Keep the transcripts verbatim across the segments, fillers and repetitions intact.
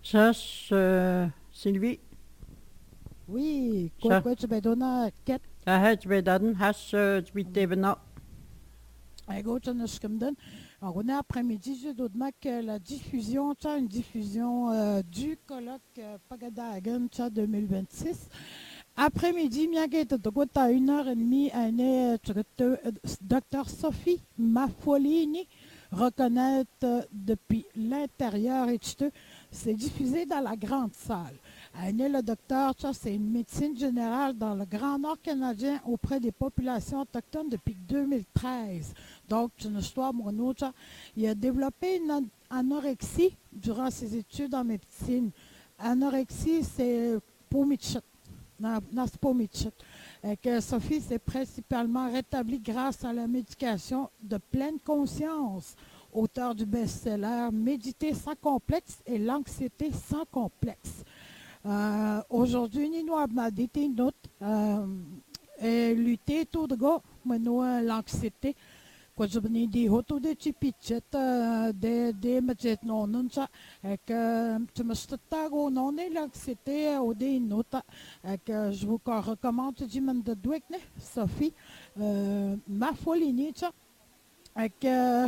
Zes, uh, Sylvie. Oui, quoi, Zo, quoi, tu vas donner quatre. daar heb je dan. Has uh, het even nou. Ego, tu nous comme donne. Alors, on est après-midi, je doute que la diffusion, tu as une diffusion euh, du colloque euh, Pagadagan, tu as deux mille vingt-six. Après-midi, bien que tu as une heure et demie, un est docteur Sophie Maffolini, reconnaître euh, depuis l'intérieur et tout. C'est diffusé dans la grande salle. Anne, le docteur, ça, c'est une médecine générale dans le Grand Nord canadien auprès des populations autochtones depuis deux mille treize. Donc, c'est une histoire, mon autre. Il a développé une an- anorexie durant ses études en médecine. Anorexie, c'est pomichet. Non, non, c'est pomichet. Et que Sophie s'est principalement rétablie grâce à la médication de pleine conscience, auteur du best-seller Méditer sans complexe et l'anxiété sans complexe. Euh, Aujourd'hui, nous avons dit notre euh, et lutter tout de go, mais nous l'anxiété. Quand je venais des hotos de chipichet, des des budgets non non ça, et que tu me stago non et l'anxiété au des notes, et que je vous recommande du même de Dwekne, Sophie, euh, ma folie ça, et que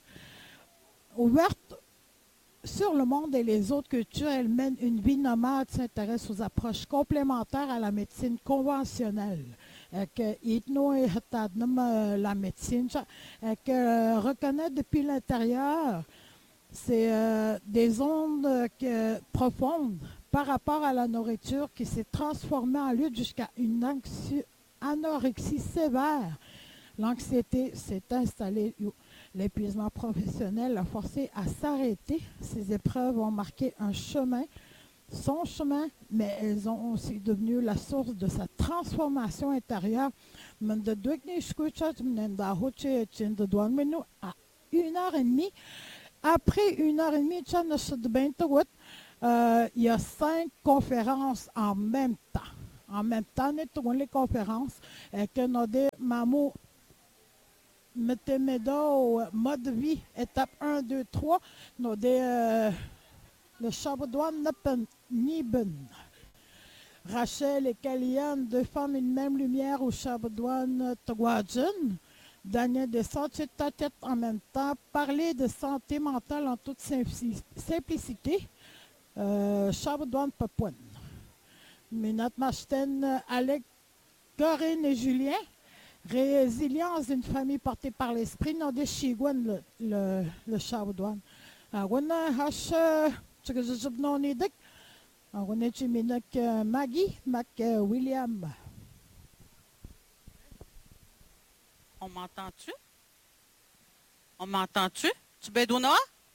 ouverte sur le monde et les autres cultures, elle mène une vie nomade, s'intéresse aux approches complémentaires à la médecine conventionnelle. Euh, que Itno et Hatadnam, euh, la médecine, ça, euh, que euh, reconnaît depuis l'intérieur, c'est euh, des ondes euh, que- profondes par rapport à la nourriture qui s'est transformée en lutte jusqu'à une anxi- anorexie sévère. L'anxiété s'est installée. L'épuisement professionnel l'a forcé à s'arrêter. Ces épreuves ont marqué un chemin, son chemin, mais elles ont aussi devenu la source de sa transformation intérieure. Men de Dwigny Schuchert, men da Hoche Chin de Douane, mais nous, à une heure et demie, après une heure et demie, Chan ne se débainte, euh, il y a cinq conférences en même temps. En même temps, nous les conférences, et que nous avons Mettez-médo, mode de vie, étape un, deux, trois. Nous des, euh, le Chaboudoine Nepen, Niben. Rachel et Kellyanne, deux femmes, une même lumière au Chaboudoine Togwadjen. Daniel Descente, tête à tête en même temps. Parler de santé mentale en toute simplicité. Euh, Chaboudoine Papouane. Minat Machten, Alec, Corinne et Julien. Résilience d'une famille portée par l'esprit, non des chigouan le, le, le Chaboudoine. On a hache, ce que je sais non édic. On a tu minak Maggie, Mac euh, William. On m'entend-tu? On m'entend-tu? Tu bedounois?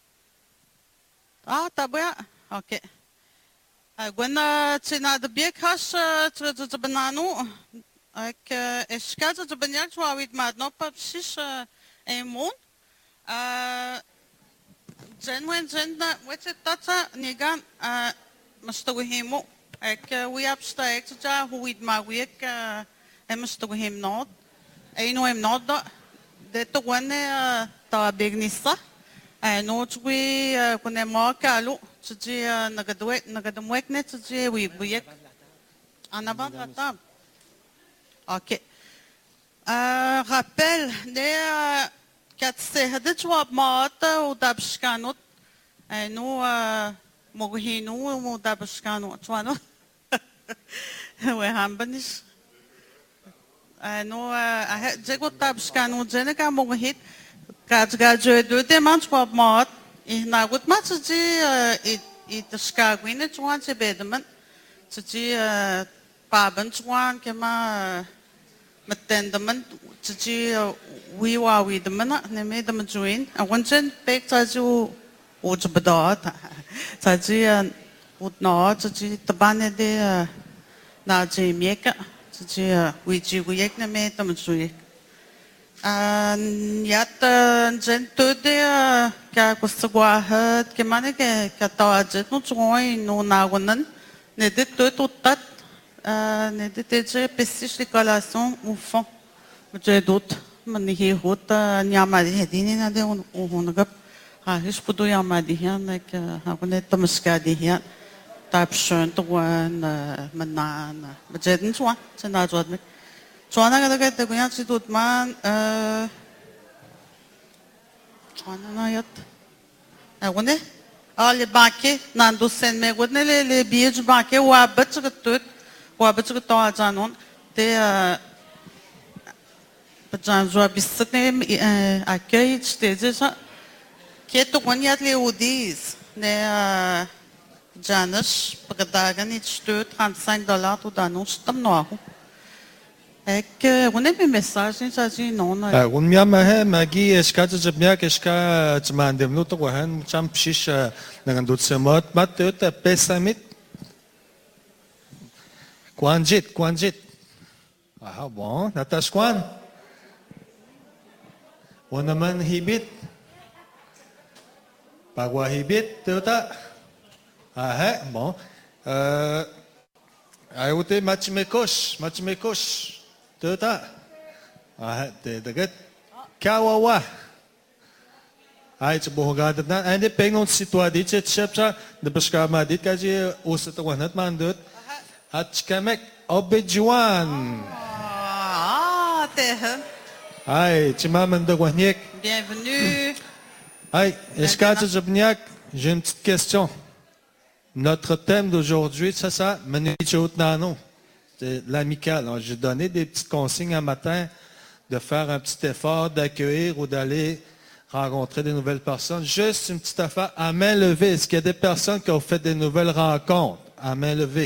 Ah, t'as bien? OK. Gwen, tu n'as de bien cache, tu veux te banano. Avec escale, tu bannière, tu as huit maintenant, pas chiche un monde. Jen, wen, jen, ouais, c'est tata, nigan, mastawihimo. Avec we have stayed to ja, who we'd my week, and mastawihim not. Eino em not, dito gwen, ta big nisa. No, we when I'm more calo, to do nagadwek, nagadamwek net to do we we anavant la table. Ok. Euh, rappel, les quatre sehade chwa mata ou dabskanot, no moghinu ou dabskanot chwano. We hambanis. No, I jegot dabskanot jenaka moghit. Gad gadjo do de man chwa mat. I na gut mat to do it it the skagwin it chwan se bedman. To do baban chwan kema mattendaman to do we wa we the man ne me the join. I want to bake tazu uj badat. Tazu ut no to do the bane de na je mieka to do we ju we ek ne me the join. Yat jen tu de ka kusagwahat ke mane ke katawajet no join no nagonan ne de tu tutat ne de te je pesish de collations au fond je doute man hi hota nyama de hedini na de on gap Haris puto yang madihan like ako net tamaskadihan. Tapshön tuan manan. Bajedin tuan senajot me. Tuan na kada kada kuya si tutman. Tuan na yat. Ako ne. Ali banke nandu sen me gudne le le biej banke wabat çuktut. Wabat çuktut ajanon. Te Pajan joa bissak ne accueil stage ça. Qui tu connais les audis ne Janis pagdagan it stu trente-cinq dollars tu danos tam no. É que on a une message ça dit non. On m'a dit magi escate jabnia keska tmandem no to wahan cham pshish nangandut semot mat te pesamit. Kwanjit kwanjit. Ah bon, natas kwan. On naman hibit. Pagwahibit tuta. Ah bon. Euh ayute machmekos, machmekos. Tuta. Ah te dagat. Kawawa. Ay tsubuhogad na ande pengon situadi chet chapcha de beskama dit kaji usat wanat mandut. At kamek obejuan. Ah, terre. Ay, tchimaman de wahniek. Bienvenue. Ay, escate jabniak, j'ai une petite question. Notre thème d'aujourd'hui, c'est ça, Manichot Nano. C'est l'amical. Alors, j'ai donné des petites consignes un matin de faire un petit effort d'accueillir ou d'aller rencontrer des nouvelles personnes. Juste une petite affaire à main levée. Est-ce qu'il y a des personnes qui ont fait des nouvelles rencontres à main levée?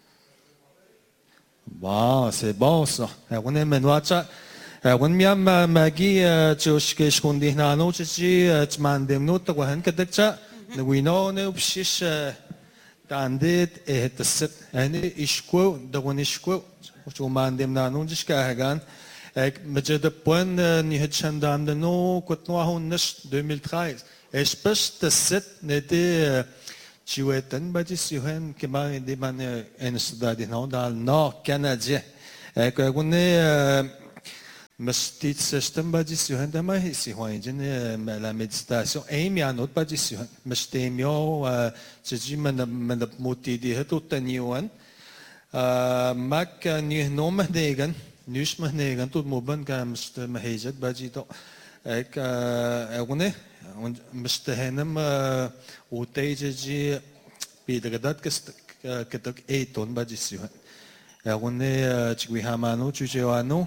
Bon, c'est bon ça. On est menwacha. On miam magi tchoshke shkundi nano tchi tmandem no twahan kadakcha. Nwino ne upshish tandit et set ani ishko dawan ishko chumandem nano jishka hagan. Ek majed point ni hchandam de no kotno hunnes deux mille treize. Espèce de set n'était Chiwetan badi sihen kema indi man en stadi no dans le nord canadien. Ek on est Mestit system badi sihen dama si hoinjin la méditation et mi anot badi sihen. Mestemio tji man man moti di hetu taniwan. Mak ni nom degan, nus mahnegan tut moban ka mest mahejat badi to. Ek on est مستهنم وتيجي بيدغدات كتك ايتون باجيسيو اغوني تشوي هامانو تشوانو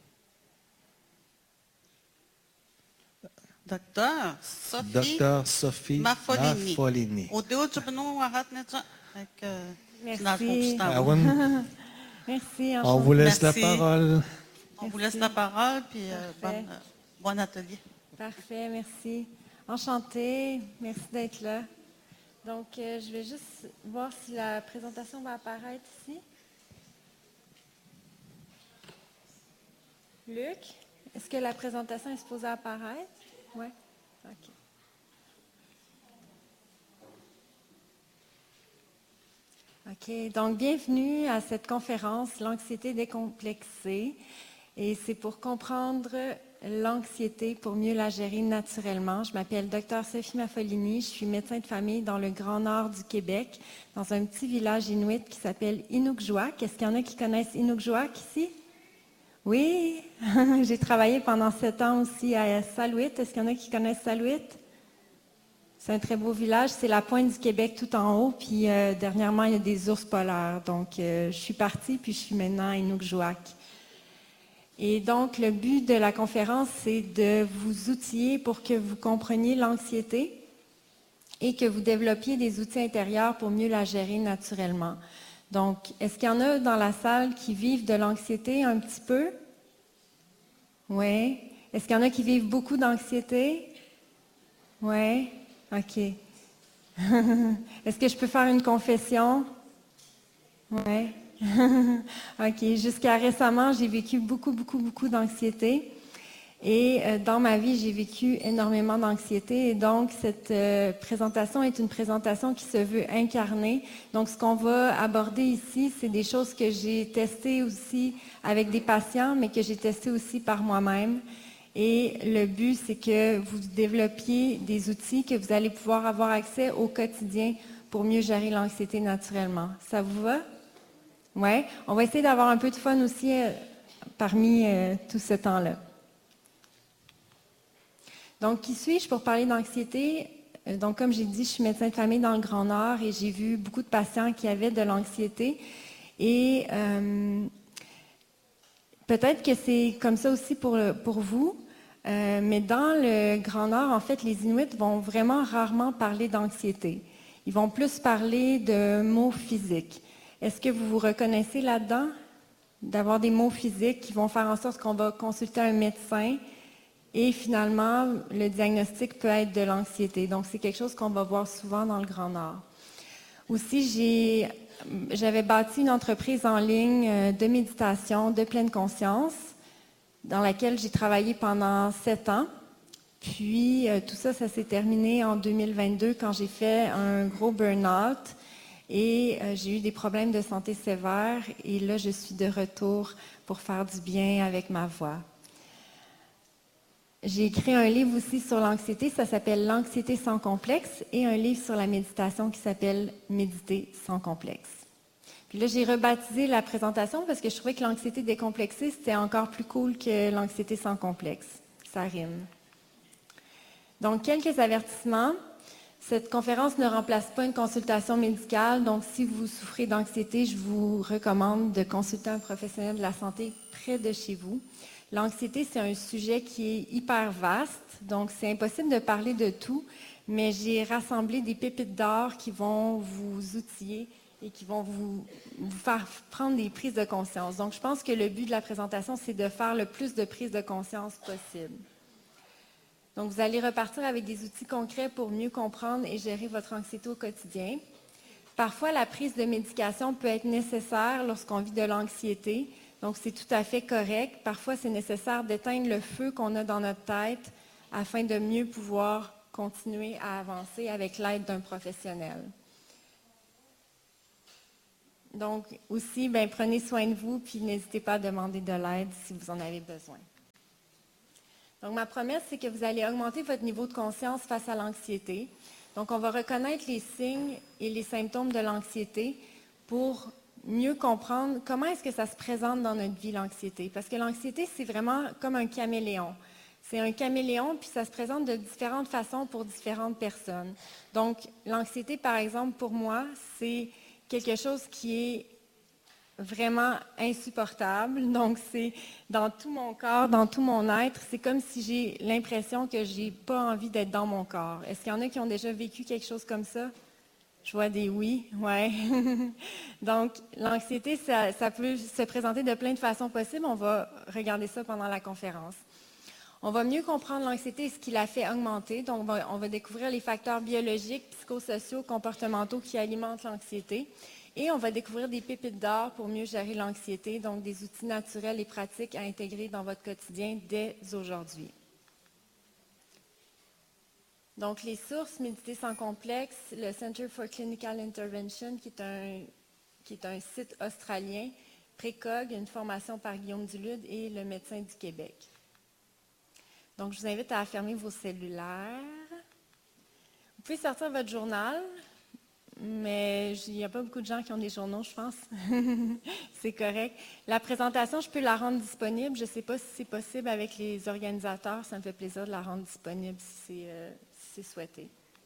Docteur Sophie Docteur Sophie Maffolini. Maffolini. Au deux tu peux nous arrêter net ça avec Merci. Merci. On vous laisse Merci. la parole. On vous laisse la parole puis bon bon atelier. Parfait, merci. Enchantée, merci d'être là. Donc, euh, je vais juste voir si la présentation va apparaître ici. Luc, est-ce que la présentation est supposée apparaître? Oui? OK. OK, donc bienvenue à cette conférence, l'anxiété décomplexée. Et c'est pour comprendre l'anxiété pour mieux la gérer naturellement. Je m'appelle Docteur Sophie Maffolini, je suis médecin de famille dans le Grand Nord du Québec, dans un petit village inuit qui s'appelle Inukjuak. Est-ce qu'il y en a qui connaissent Inukjuak ici? Oui, j'ai travaillé pendant sept ans aussi à Salouit. Est-ce qu'il y en a qui connaissent Salouit? C'est un très beau village, c'est la pointe du Québec tout en haut, puis euh, dernièrement il y a des ours polaires. Donc euh, je suis partie, puis je suis maintenant à Inukjuak. Et donc, le but de la conférence, c'est de vous outiller pour que vous compreniez l'anxiété et que vous développiez des outils intérieurs pour mieux la gérer naturellement. Donc, est-ce qu'il y en a dans la salle qui vivent de l'anxiété un petit peu? Oui. Est-ce qu'il y en a qui vivent beaucoup d'anxiété? Oui. OK. Est-ce que je peux faire une confession? Oui. OK. Jusqu'à récemment, j'ai vécu beaucoup, beaucoup, beaucoup d'anxiété. Et euh, dans ma vie, j'ai vécu énormément d'anxiété. Et donc, cette euh, présentation est une présentation qui se veut incarnée. Donc, ce qu'on va aborder ici, c'est des choses que j'ai testées aussi avec des patients, mais que j'ai testées aussi par moi-même. Et le but, c'est que vous développiez des outils que vous allez pouvoir avoir accès au quotidien pour mieux gérer l'anxiété naturellement. Ça vous va? Oui. On va essayer d'avoir un peu de fun aussi euh, parmi euh, tout ce temps-là. Donc, qui suis-je pour parler d'anxiété? Euh, donc, comme j'ai dit, je suis médecin de famille dans le Grand Nord et j'ai vu beaucoup de patients qui avaient de l'anxiété. Et euh, peut-être que c'est comme ça aussi pour, pour vous. Euh, mais dans le Grand Nord, en fait, les Inuits vont vraiment rarement parler d'anxiété. Ils vont plus parler de mots physiques. Est-ce que vous vous reconnaissez là-dedans? D'avoir des mots physiques qui vont faire en sorte qu'on va consulter un médecin et finalement, le diagnostic peut être de l'anxiété. Donc, c'est quelque chose qu'on va voir souvent dans le Grand Nord. Aussi, j'ai, j'avais bâti une entreprise en ligne de méditation, de pleine conscience, dans laquelle j'ai travaillé pendant sept ans. Puis, euh, tout ça, ça s'est terminé en deux mille vingt-deux quand j'ai fait un gros burn-out et euh, j'ai eu des problèmes de santé sévères. Et là, je suis de retour pour faire du bien avec ma voix. J'ai écrit un livre aussi sur l'anxiété, ça s'appelle « L'anxiété sans complexe » et un livre sur la méditation qui s'appelle « Méditer sans complexe ». Puis là, j'ai rebaptisé la présentation parce que je trouvais que l'anxiété décomplexée, c'était encore plus cool que l'anxiété sans complexe. Ça rime. Donc, quelques avertissements. Cette conférence ne remplace pas une consultation médicale. Donc, si vous souffrez d'anxiété, je vous recommande de consulter un professionnel de la santé près de chez vous. L'anxiété, c'est un sujet qui est hyper vaste. Donc, c'est impossible de parler de tout. Mais j'ai rassemblé des pépites d'or qui vont vous outiller et qui vont vous, vous faire prendre des prises de conscience. Donc, je pense que le but de la présentation, c'est de faire le plus de prises de conscience possible. Donc, vous allez repartir avec des outils concrets pour mieux comprendre et gérer votre anxiété au quotidien. Parfois, la prise de médication peut être nécessaire lorsqu'on vit de l'anxiété. Donc, c'est tout à fait correct. Parfois, c'est nécessaire d'éteindre le feu qu'on a dans notre tête afin de mieux pouvoir continuer à avancer avec l'aide d'un professionnel. Donc, aussi, bien, prenez soin de vous, puis n'hésitez pas à demander de l'aide si vous en avez besoin. Donc, ma promesse, c'est que vous allez augmenter votre niveau de conscience face à l'anxiété. Donc, on va reconnaître les signes et les symptômes de l'anxiété pour mieux comprendre comment est-ce que ça se présente dans notre vie, l'anxiété. Parce que l'anxiété, c'est vraiment comme un caméléon. C'est un caméléon, puis ça se présente de différentes façons pour différentes personnes. Donc, l'anxiété, par exemple, pour moi, c'est quelque chose qui est vraiment insupportable. Donc, c'est dans tout mon corps, dans tout mon être. C'est comme si j'ai l'impression que je n'ai pas envie d'être dans mon corps. Est-ce qu'il y en a qui ont déjà vécu quelque chose comme ça? Je vois des oui, ouais. Donc, l'anxiété, ça, ça peut se présenter de plein de façons possibles. On va regarder ça pendant la conférence. On va mieux comprendre l'anxiété et ce qui la fait augmenter. Donc, on va, on va découvrir les facteurs biologiques, psychosociaux, comportementaux qui alimentent l'anxiété. Et on va découvrir des pépites d'or pour mieux gérer l'anxiété, donc des outils naturels et pratiques à intégrer dans votre quotidien dès aujourd'hui. Donc, les sources, Méditer sans complexe, le Center for Clinical Intervention, qui est un, qui est un site australien, Précog, une formation par Guillaume Dulude et le médecin du Québec. Donc, je vous invite à fermer vos cellulaires. Vous pouvez sortir votre journal, mais il n'y a pas beaucoup de gens qui ont des journaux, je pense. C'est correct. La présentation, je peux la rendre disponible. Je ne sais pas si c'est possible avec les organisateurs. Ça me fait plaisir de la rendre disponible si c'est, euh, si c'est souhaité.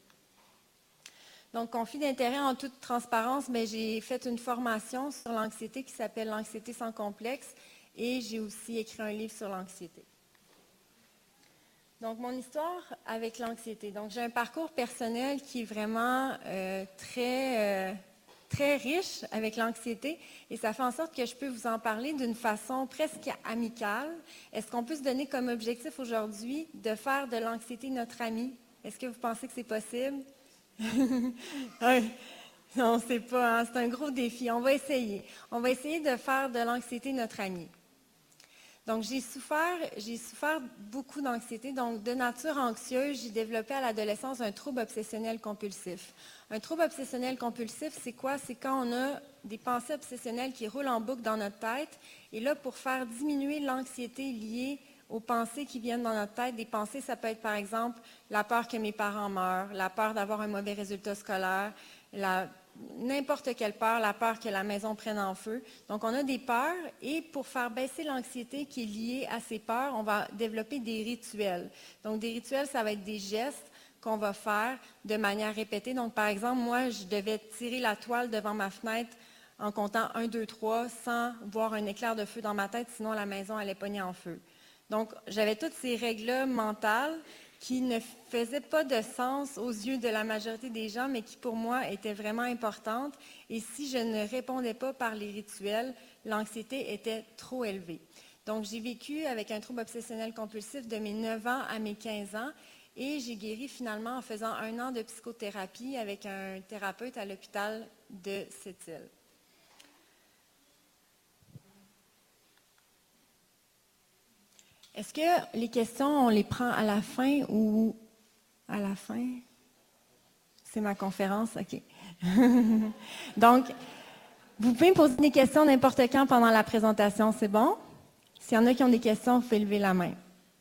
Donc, conflit d'intérêt en toute transparence, mais j'ai fait une formation sur l'anxiété qui s'appelle « L'anxiété sans complexe » et j'ai aussi écrit un livre sur l'anxiété. Donc, mon histoire avec l'anxiété. Donc, j'ai un parcours personnel qui est vraiment euh, très, euh, très riche avec l'anxiété et ça fait en sorte que je peux vous en parler d'une façon presque amicale. Est-ce qu'on peut se donner comme objectif aujourd'hui de faire de l'anxiété notre ami? Est-ce que vous pensez que c'est possible? Non, c'est pas, hein? C'est un gros défi. On va essayer. On va essayer de faire de l'anxiété notre ami. Donc, j'ai souffert, j'ai souffert beaucoup d'anxiété. Donc, de nature anxieuse, j'ai développé à l'adolescence un trouble obsessionnel compulsif. Un trouble obsessionnel compulsif, c'est quoi? C'est quand on a des pensées obsessionnelles qui roulent en boucle dans notre tête. Et là, pour faire diminuer l'anxiété liée aux pensées qui viennent dans notre tête. Des pensées, ça peut être par exemple la peur que mes parents meurent, la peur d'avoir un mauvais résultat scolaire, la n'importe quelle peur, la peur que la maison prenne en feu. Donc, on a des peurs et pour faire baisser l'anxiété qui est liée à ces peurs, on va développer des rituels. Donc, des rituels, ça va être des gestes qu'on va faire de manière répétée. Donc, par exemple, moi, je devais tirer la toile devant ma fenêtre en comptant un, deux, trois, sans voir un éclair de feu dans ma tête, sinon la maison allait pogner en feu. Donc, j'avais toutes ces règles-là mentales qui ne faisaient pas de sens aux yeux de la majorité des gens, mais qui pour moi étaient vraiment importantes. Et si je ne répondais pas par les rituels, l'anxiété était trop élevée. Donc, j'ai vécu avec un trouble obsessionnel compulsif de mes neuf ans à mes quinze ans et j'ai guéri finalement en faisant un an de psychothérapie avec un thérapeute à l'hôpital de Sept-Îles. Est-ce que les questions, on les prend à la fin ou à la fin? C'est ma conférence, OK. Donc, vous pouvez me poser des questions n'importe quand pendant la présentation, c'est bon? S'il y en a qui ont des questions, vous pouvez lever la main.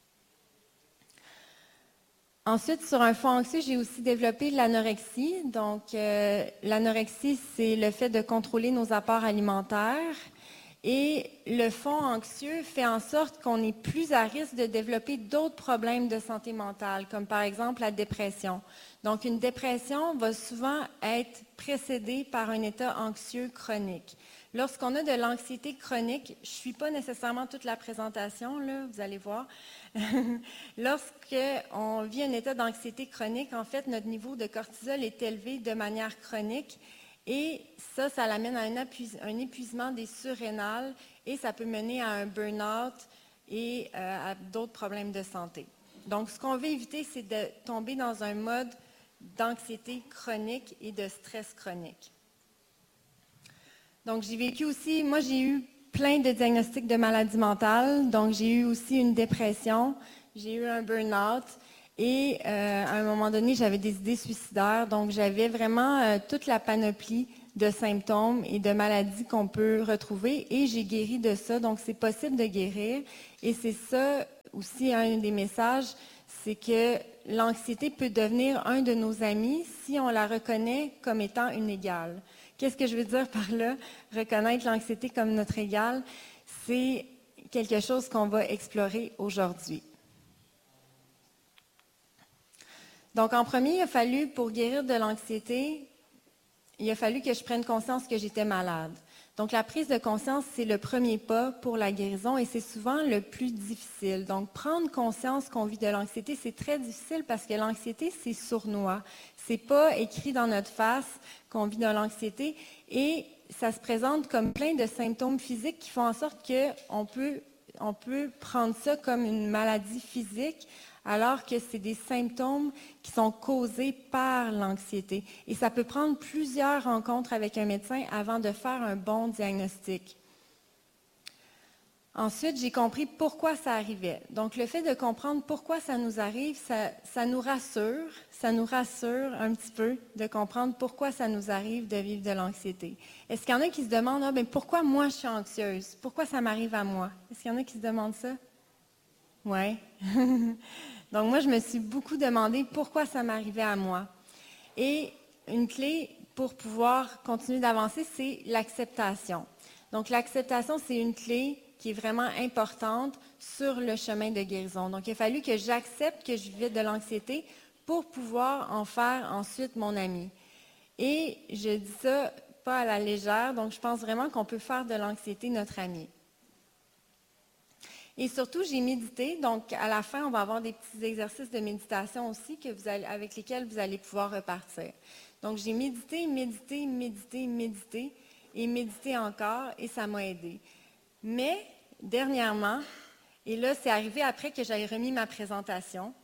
Ensuite, sur un fond anxieux, j'ai aussi développé l'anorexie. Donc, euh, l'anorexie, c'est le fait de contrôler nos apports alimentaires. Et le fond anxieux fait en sorte qu'on est plus à risque de développer d'autres problèmes de santé mentale, comme par exemple la dépression. Donc, une dépression va souvent être précédée par un état anxieux chronique. Lorsqu'on a de l'anxiété chronique, je ne suis pas nécessairement toute la présentation, là, vous allez voir. Lorsqu'on vit un état d'anxiété chronique, en fait, notre niveau de cortisol est élevé de manière chronique. Et ça, ça l'amène à un, épuis- un épuisement des surrénales et ça peut mener à un burn-out et euh, à d'autres problèmes de santé. Donc, ce qu'on veut éviter, c'est de tomber dans un mode d'anxiété chronique et de stress chronique. Donc, j'ai vécu aussi, moi j'ai eu plein de diagnostics de maladies mentales. Donc, j'ai eu aussi une dépression, j'ai eu un burn-out. Et euh, à un moment donné, j'avais des idées suicidaires, donc j'avais vraiment euh, toute la panoplie de symptômes et de maladies qu'on peut retrouver et j'ai guéri de ça, donc c'est possible de guérir. Et c'est ça aussi un des messages, c'est que l'anxiété peut devenir un de nos amis si on la reconnaît comme étant une égale. Qu'est-ce que je veux dire par là? Reconnaître l'anxiété comme notre égale, c'est quelque chose qu'on va explorer aujourd'hui. Donc, en premier, il a fallu, pour guérir de l'anxiété, il a fallu que je prenne conscience que j'étais malade. Donc, la prise de conscience, c'est le premier pas pour la guérison et c'est souvent le plus difficile. Donc, prendre conscience qu'on vit de l'anxiété, c'est très difficile parce que l'anxiété, c'est sournois. C'est pas écrit dans notre face qu'on vit de l'anxiété et ça se présente comme plein de symptômes physiques qui font en sorte qu'on peut, on peut prendre ça comme une maladie physique, alors que c'est des symptômes qui sont causés par l'anxiété. Et ça peut prendre plusieurs rencontres avec un médecin avant de faire un bon diagnostic. Ensuite, j'ai compris pourquoi ça arrivait. Donc, le fait de comprendre pourquoi ça nous arrive, ça, ça nous rassure, ça nous rassure un petit peu de comprendre pourquoi ça nous arrive de vivre de l'anxiété. Est-ce qu'il y en a qui se demandent, ah, ben, pourquoi moi je suis anxieuse? Pourquoi ça m'arrive à moi? Est-ce qu'il y en a qui se demandent ça? Oui. Donc, moi, je me suis beaucoup demandé pourquoi ça m'arrivait à moi. Et une clé pour pouvoir continuer d'avancer, c'est l'acceptation. Donc, l'acceptation, c'est une clé qui est vraiment importante sur le chemin de guérison. Donc, il a fallu que j'accepte que je vivais de l'anxiété pour pouvoir en faire ensuite mon ami. Et je dis ça pas à la légère, donc je pense vraiment qu'on peut faire de l'anxiété notre ami. Et surtout, j'ai médité, donc à la fin, on va avoir des petits exercices de méditation aussi que vous allez, avec lesquels vous allez pouvoir repartir. Donc, j'ai médité, médité, médité, médité et médité encore et ça m'a aidé. Mais, dernièrement, et là, c'est arrivé après que j'avais remis ma présentation,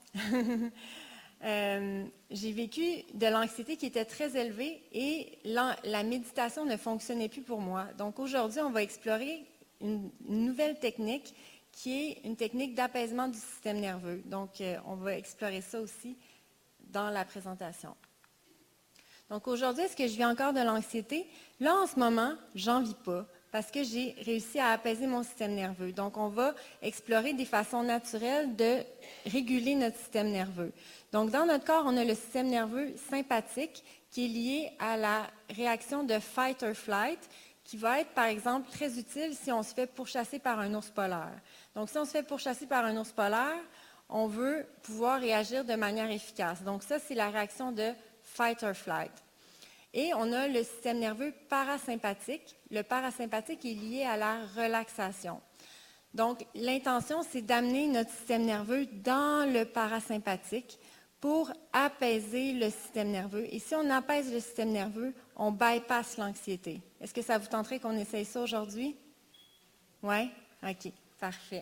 euh, j'ai vécu de l'anxiété qui était très élevée et la, la méditation ne fonctionnait plus pour moi. Donc, aujourd'hui, on va explorer une, une nouvelle technique qui est une technique d'apaisement du système nerveux. Donc, euh, on va explorer ça aussi dans la présentation. Donc, aujourd'hui, est-ce que je vis encore de l'anxiété? Là, en ce moment, j'en vis pas. parce que j'ai réussi à apaiser mon système nerveux. Donc, on va explorer des façons naturelles de réguler notre système nerveux. Donc, dans notre corps, on a le système nerveux sympathique qui est lié à la réaction de fight or flight, qui va être, par exemple, très utile si on se fait pourchasser par un ours polaire. Donc, si on se fait pourchasser par un ours polaire, on veut pouvoir réagir de manière efficace. Donc, ça, c'est la réaction de fight or flight. Et on a le système nerveux parasympathique. Le parasympathique est lié à la relaxation. Donc, l'intention, c'est d'amener notre système nerveux dans le parasympathique pour apaiser le système nerveux. Et si on apaise le système nerveux, on bypasse l'anxiété. Est-ce que ça vous tenterait qu'on essaye ça aujourd'hui? Oui? OK, parfait.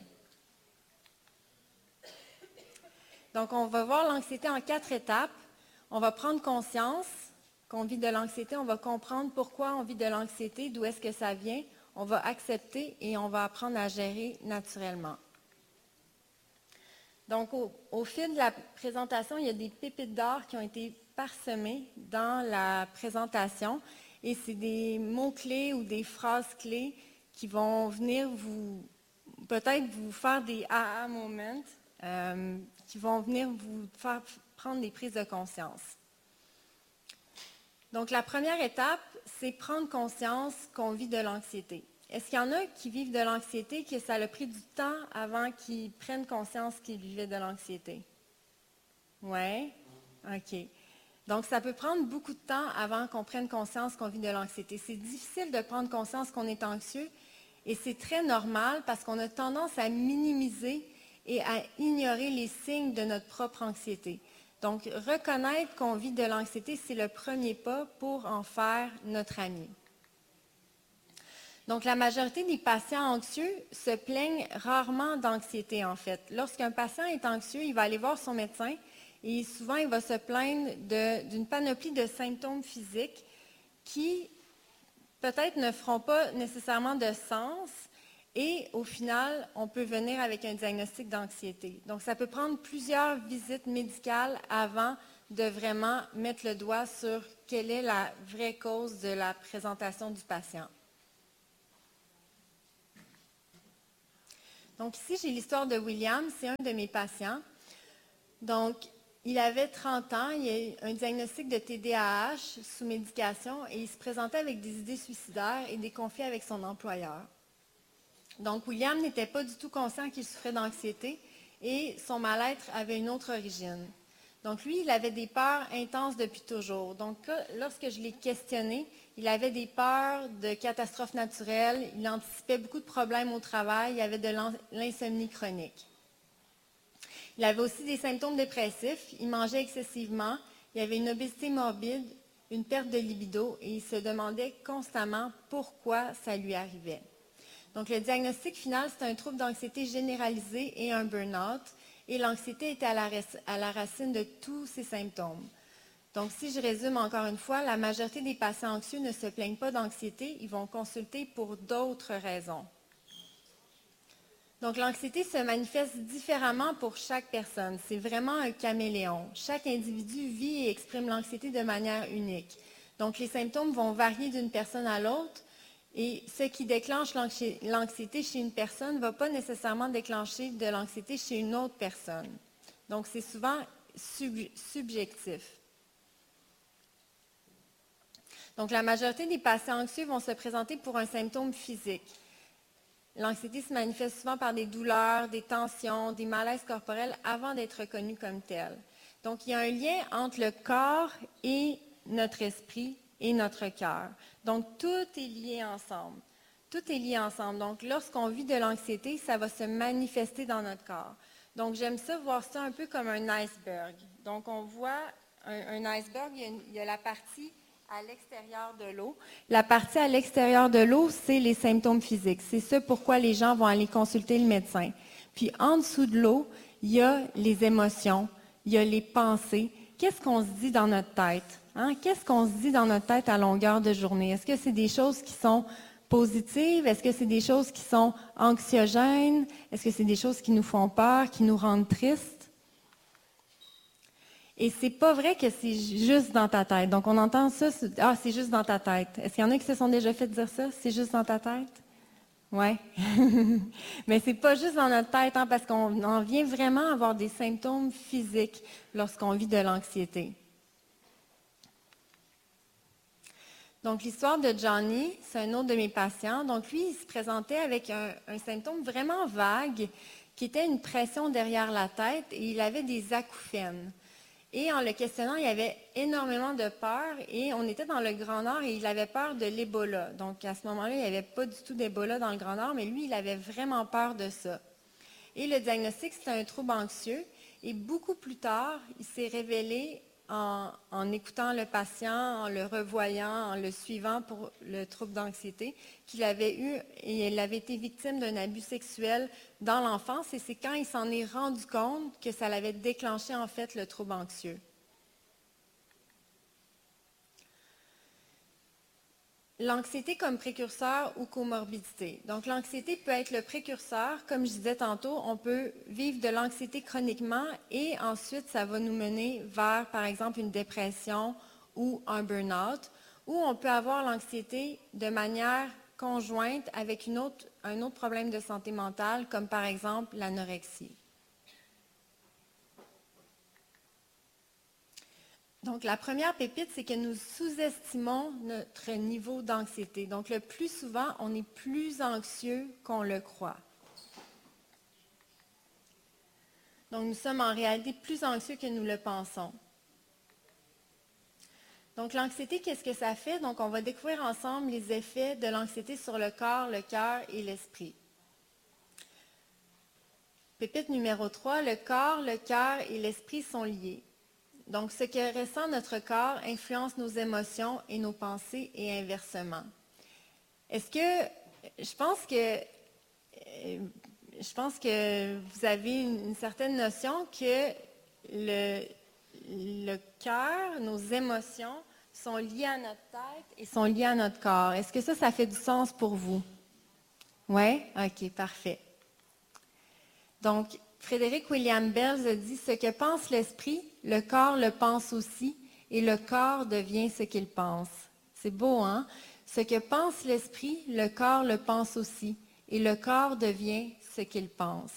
Donc, on va voir l'anxiété en quatre étapes. On va prendre conscience qu'on vit de l'anxiété, on va comprendre pourquoi on vit de l'anxiété, d'où est-ce que ça vient, on va accepter et on va apprendre à gérer naturellement. Donc, au, au fil de la présentation, il y a des pépites d'or qui ont été parsemées dans la présentation et c'est des mots-clés ou des phrases-clés qui vont venir vous, peut-être vous faire des aha moments, euh, qui vont venir vous faire prendre des prises de conscience. Donc, la première étape, c'est prendre conscience qu'on vit de l'anxiété. Est-ce qu'il y en a qui vivent de l'anxiété, que ça a pris du temps avant qu'ils prennent conscience qu'ils vivaient de l'anxiété? Oui? OK. Donc, ça peut prendre beaucoup de temps avant qu'on prenne conscience qu'on vit de l'anxiété. C'est difficile de prendre conscience qu'on est anxieux et c'est très normal parce qu'on a tendance à minimiser et à ignorer les signes de notre propre anxiété. Donc, reconnaître qu'on vit de l'anxiété, c'est le premier pas pour en faire notre ami. Donc, la majorité des patients anxieux se plaignent rarement d'anxiété, en fait. Lorsqu'un patient est anxieux, il va aller voir son médecin et souvent, il va se plaindre de, d'une panoplie de symptômes physiques qui, peut-être, ne feront pas nécessairement de sens. Et au final, on peut venir avec un diagnostic d'anxiété. Donc, ça peut prendre plusieurs visites médicales avant de vraiment mettre le doigt sur quelle est la vraie cause de la présentation du patient. Donc, ici, j'ai l'histoire de William, c'est un de mes patients. Donc, il avait trente ans, il a eu un diagnostic de T D A H sous médication et il se présentait avec des idées suicidaires et des conflits avec son employeur. Donc, William n'était pas du tout conscient qu'il souffrait d'anxiété et son mal-être avait une autre origine. Donc, lui, il avait des peurs intenses depuis toujours. Donc, lorsque je l'ai questionné, il avait des peurs de catastrophes naturelles, il anticipait beaucoup de problèmes au travail, il avait de l'insomnie chronique. Il avait aussi des symptômes dépressifs, il mangeait excessivement, il avait une obésité morbide, une perte de libido et il se demandait constamment pourquoi ça lui arrivait. Donc, le diagnostic final, c'est un trouble d'anxiété généralisé et un burn-out. Et l'anxiété était à la, à la racine de tous ces symptômes. Donc, si je résume encore une fois, la majorité des patients anxieux ne se plaignent pas d'anxiété, ils vont consulter pour d'autres raisons. Donc, l'anxiété se manifeste différemment pour chaque personne. C'est vraiment un caméléon. Chaque individu vit et exprime l'anxiété de manière unique. Donc, les symptômes vont varier d'une personne à l'autre. Et ce qui déclenche l'anxiété chez une personne ne va pas nécessairement déclencher de l'anxiété chez une autre personne. Donc, c'est souvent sub subjectif. Donc, la majorité des patients anxieux vont se présenter pour un symptôme physique. L'anxiété se manifeste souvent par des douleurs, des tensions, des malaises corporels avant d'être reconnue comme telle. Donc, il y a un lien entre le corps et notre esprit et notre cœur. Donc, tout est lié ensemble. Tout est lié ensemble. Donc, lorsqu'on vit de l'anxiété, ça va se manifester dans notre corps. Donc, j'aime ça, voir ça un peu comme un iceberg. Donc, on voit un, un iceberg, il y, a une, il y a la partie à l'extérieur de l'eau. La partie à l'extérieur de l'eau, c'est les symptômes physiques. C'est ça pourquoi les gens vont aller consulter le médecin. Puis, en dessous de l'eau, il y a les émotions, il y a les pensées. Qu'est-ce qu'on se dit dans notre tête? Hein? Qu'est-ce qu'on se dit dans notre tête à longueur de journée? Est-ce que c'est des choses qui sont positives? Est-ce que c'est des choses qui sont anxiogènes? Est-ce que c'est des choses qui nous font peur, qui nous rendent tristes? Et c'est pas vrai que c'est juste dans ta tête. Donc, on entend ça, ah, c'est juste dans ta tête. Est-ce qu'il y en a qui se sont déjà fait dire ça? C'est juste dans ta tête? Ouais. Mais c'est pas juste dans notre tête, hein, parce qu'on en vient vraiment avoir des symptômes physiques lorsqu'on vit de l'anxiété. Donc, l'histoire de Johnny, c'est un autre de mes patients. Donc, lui, il se présentait avec un, un symptôme vraiment vague, qui était une pression derrière la tête, et il avait des acouphènes. Et en le questionnant, il avait énormément de peur, et on était dans le Grand Nord, et il avait peur de l'Ebola. Donc, à ce moment-là, il n'y avait pas du tout d'Ebola dans le Grand Nord, mais lui, il avait vraiment peur de ça. Et le diagnostic, c'était un trouble anxieux, et beaucoup plus tard, il s'est révélé En, en écoutant le patient, en le revoyant, en le suivant pour le trouble d'anxiété, qu'il avait eu et il avait été victime d'un abus sexuel dans l'enfance, et c'est quand il s'en est rendu compte que ça l'avait déclenché en fait le trouble anxieux. L'anxiété comme précurseur ou comorbidité. Donc, l'anxiété peut être le précurseur. Comme je disais tantôt, on peut vivre de l'anxiété chroniquement et ensuite, ça va nous mener vers, par exemple, une dépression ou un burn-out. Ou on peut avoir l'anxiété de manière conjointe avec une autre, un autre problème de santé mentale, comme par exemple l'anorexie. Donc, la première pépite, c'est que nous sous-estimons notre niveau d'anxiété. Donc, le plus souvent, on est plus anxieux qu'on le croit. Donc, nous sommes en réalité plus anxieux que nous le pensons. Donc, l'anxiété, qu'est-ce que ça fait? Donc, on va découvrir ensemble les effets de l'anxiété sur le corps, le cœur et l'esprit. Pépite numéro trois, le corps, le cœur et l'esprit sont liés. Donc, ce que ressent notre corps influence nos émotions et nos pensées et inversement. Est-ce que, je pense que, je pense que vous avez une, une certaine notion que le, le cœur, nos émotions sont liées à notre tête et sont liées à notre corps. Est-ce que ça, ça fait du sens pour vous? Oui? OK, parfait. Donc, Frédéric William Belz a dit « Ce que pense l'esprit, le corps le pense aussi, et le corps devient ce qu'il pense. » C'est beau, hein? Ce que pense l'esprit, le corps le pense aussi, et le corps devient ce qu'il pense.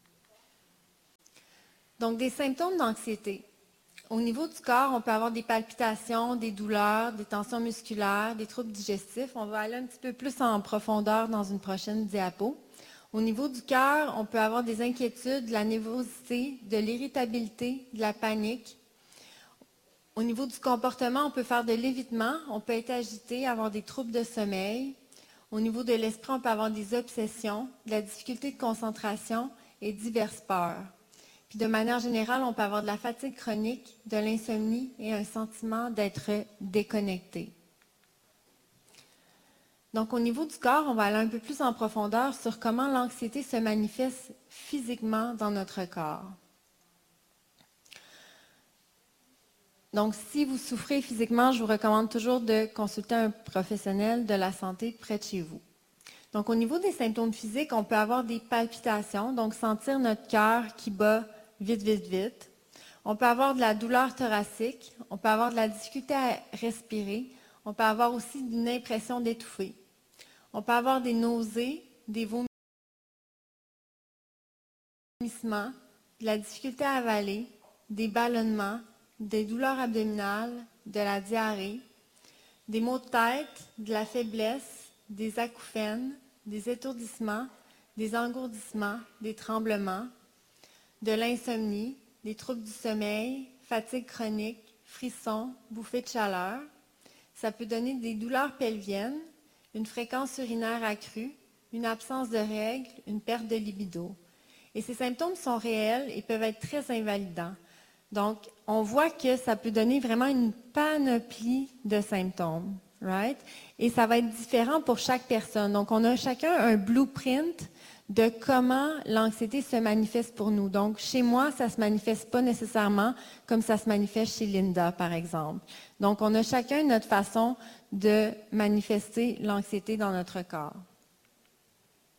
Donc, des symptômes d'anxiété. Au niveau du corps, on peut avoir des palpitations, des douleurs, des tensions musculaires, des troubles digestifs. On va aller un petit peu plus en profondeur dans une prochaine diapo. Au niveau du cœur, on peut avoir des inquiétudes, de la nervosité, de l'irritabilité, de la panique. Au niveau du comportement, on peut faire de l'évitement, on peut être agité, avoir des troubles de sommeil. Au niveau de l'esprit, on peut avoir des obsessions, de la difficulté de concentration et diverses peurs. Puis de manière générale, on peut avoir de la fatigue chronique, de l'insomnie et un sentiment d'être déconnecté. Donc, au niveau du corps, on va aller un peu plus en profondeur sur comment l'anxiété se manifeste physiquement dans notre corps. Donc, si vous souffrez physiquement, je vous recommande toujours de consulter un professionnel de la santé près de chez vous. Donc, au niveau des symptômes physiques, on peut avoir des palpitations, donc sentir notre cœur qui bat vite, vite, vite. On peut avoir de la douleur thoracique, on peut avoir de la difficulté à respirer, on peut avoir aussi une impression d'étouffer. On peut avoir des nausées, des vomissements, de la difficulté à avaler, des ballonnements, des douleurs abdominales, de la diarrhée, des maux de tête, de la faiblesse, des acouphènes, des étourdissements, des engourdissements, des tremblements, de l'insomnie, des troubles du sommeil, fatigue chronique, frissons, bouffées de chaleur. Ça peut donner des douleurs pelviennes, une fréquence urinaire accrue, une absence de règles, une perte de libido. Et ces symptômes sont réels et peuvent être très invalidants. Donc, on voit que ça peut donner vraiment une panoplie de symptômes, right? Et ça va être différent pour chaque personne. Donc, on a chacun un blueprint de comment l'anxiété se manifeste pour nous. Donc, chez moi, ça ne se manifeste pas nécessairement comme ça se manifeste chez Linda, par exemple. Donc, on a chacun notre façon de manifester l'anxiété dans notre corps.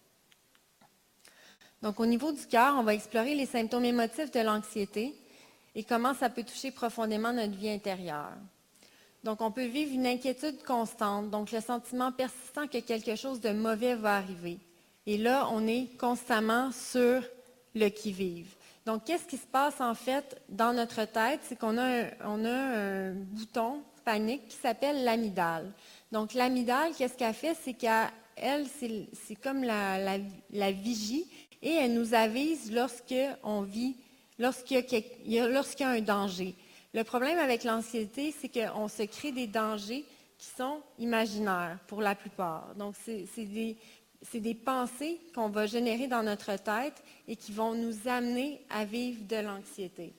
Donc, au niveau du cœur, on va explorer les symptômes émotifs de l'anxiété. et comment ça peut toucher profondément notre vie intérieure. Donc, on peut vivre une inquiétude constante, donc le sentiment persistant que quelque chose de mauvais va arriver. Et là, on est constamment sur le qui-vive. Donc, qu'est-ce qui se passe en fait dans notre tête? C'est qu'on a un, on a un bouton panique qui s'appelle l'amygdale. Donc, l'amygdale, qu'est-ce qu'elle fait? C'est qu'elle, c'est, c'est comme la, la, la vigie et elle nous avise lorsqu'on vit, lorsqu'il y a, quelque, lorsqu'il y a un danger. Le problème avec l'anxiété, c'est qu'on se crée des dangers qui sont imaginaires pour la plupart. Donc, c'est, c'est, des, c'est des pensées qu'on va générer dans notre tête et qui vont nous amener à vivre de l'anxiété.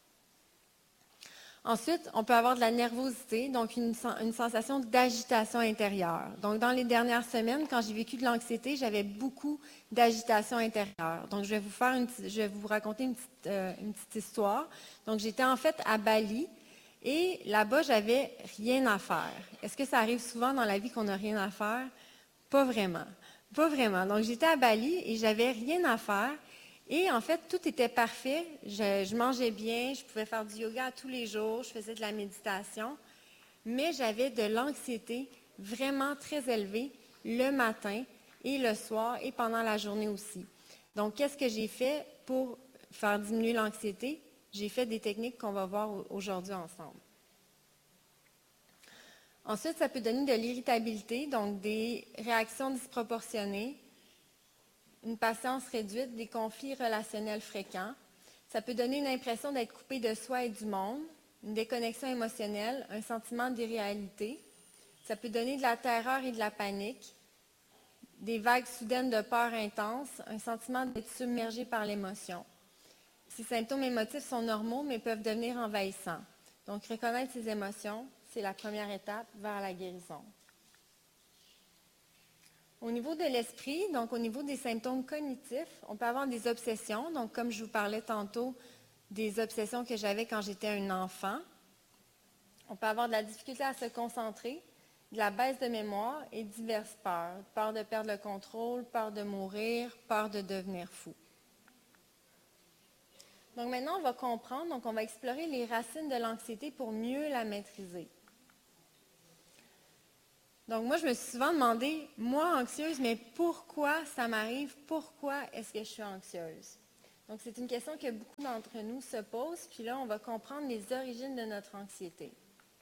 Ensuite, on peut avoir de la nervosité, donc une, une sensation d'agitation intérieure. Donc, dans les dernières semaines, quand j'ai vécu de l'anxiété, j'avais beaucoup d'agitation intérieure. Donc, je vais vous faire une, je vais vous raconter une petite, euh, une petite histoire. Donc, j'étais en fait à Bali et là-bas, j'avais rien à faire. Est-ce que ça arrive souvent dans la vie qu'on n'a rien à faire? Pas vraiment. Pas vraiment. Donc, j'étais à Bali et j'avais rien à faire. Et en fait, tout était parfait. Je, je mangeais bien, je pouvais faire du yoga tous les jours, je faisais de la méditation, mais j'avais de l'anxiété vraiment très élevée le matin et le soir et pendant la journée aussi. Donc, qu'est-ce que j'ai fait pour faire diminuer l'anxiété? J'ai fait des techniques qu'on va voir aujourd'hui ensemble. Ensuite, ça peut donner de l'irritabilité, donc des réactions disproportionnées, une patience réduite, des conflits relationnels fréquents. Ça peut donner une impression d'être coupé de soi et du monde, une déconnexion émotionnelle, un sentiment d'irréalité. Ça peut donner de la terreur et de la panique, des vagues soudaines de peur intense, un sentiment d'être submergé par l'émotion. Ces symptômes émotifs sont normaux, mais peuvent devenir envahissants. Donc, reconnaître ces émotions, c'est la première étape vers la guérison. Au niveau de l'esprit, donc au niveau des symptômes cognitifs, on peut avoir des obsessions. Donc, comme je vous parlais tantôt, des obsessions que j'avais quand j'étais un enfant. On peut avoir de la difficulté à se concentrer, de la baisse de mémoire et diverses peurs. Peur de perdre le contrôle, peur de mourir, peur de devenir fou. Donc maintenant, on va comprendre, donc on va explorer les racines de l'anxiété pour mieux la maîtriser. Donc moi, je me suis souvent demandé, moi anxieuse, mais pourquoi ça m'arrive? Pourquoi est-ce que je suis anxieuse? Donc c'est une question que beaucoup d'entre nous se posent, puis là, on va comprendre les origines de notre anxiété.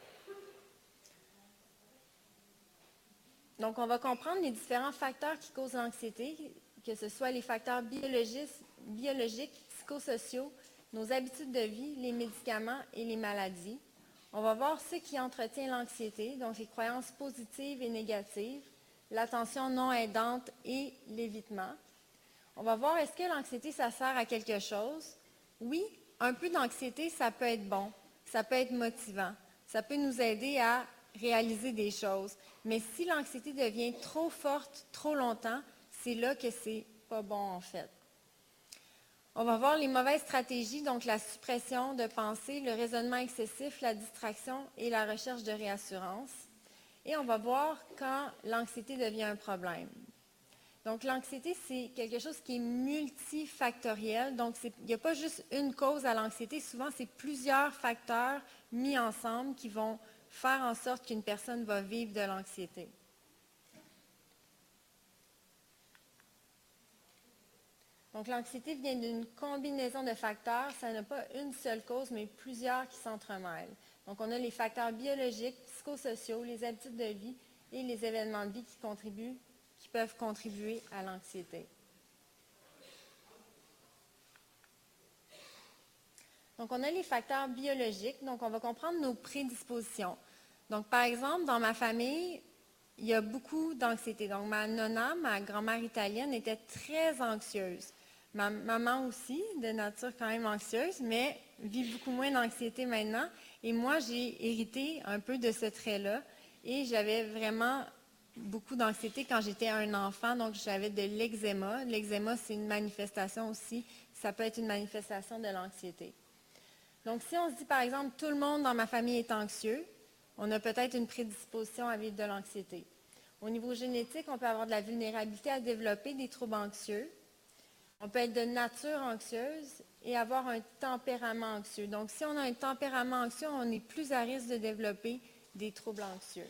Donc on va comprendre les différents facteurs qui causent l'anxiété, que ce soit les facteurs biologiques, biologiques, psychosociaux, nos habitudes de vie, les médicaments et les maladies. On va voir ce qui entretient l'anxiété, donc les croyances positives et négatives, l'attention non aidante et l'évitement. On va voir est-ce que l'anxiété, ça sert à quelque chose? Oui, un peu d'anxiété, ça peut être bon, ça peut être motivant, ça peut nous aider à réaliser des choses. Mais si l'anxiété devient trop forte, trop longtemps, c'est là que c'est pas bon en fait. On va voir les mauvaises stratégies, donc la suppression de pensée, le raisonnement excessif, la distraction et la recherche de réassurance. Et on va voir quand l'anxiété devient un problème. Donc l'anxiété, c'est quelque chose qui est multifactoriel. Donc il n'y a pas juste une cause à l'anxiété. Souvent, c'est plusieurs facteurs mis ensemble qui vont faire en sorte qu'une personne va vivre de l'anxiété. Donc, l'anxiété vient d'une combinaison de facteurs. Ça n'a pas une seule cause, mais plusieurs qui s'entremêlent. Donc, on a les facteurs biologiques, psychosociaux, les habitudes de vie et les événements de vie qui contribuent, qui peuvent contribuer à l'anxiété. Donc, on a les facteurs biologiques. Donc, on va comprendre nos prédispositions. Donc, par exemple, dans ma famille, il y a beaucoup d'anxiété. Donc, ma nonna, ma grand-mère italienne, était très anxieuse. Ma maman aussi, de nature quand même anxieuse, mais vit beaucoup moins d'anxiété maintenant. Et moi, j'ai hérité un peu de ce trait-là. Et j'avais vraiment beaucoup d'anxiété quand j'étais un enfant. Donc, j'avais de l'eczéma. L'eczéma, c'est une manifestation aussi. Ça peut être une manifestation de l'anxiété. Donc, si on se dit, par exemple, tout le monde dans ma famille est anxieux, on a peut-être une prédisposition à vivre de l'anxiété. Au niveau génétique, on peut avoir de la vulnérabilité à développer des troubles anxieux. On peut être de nature anxieuse et avoir un tempérament anxieux. Donc, si on a un tempérament anxieux, on est plus à risque de développer des troubles anxieux.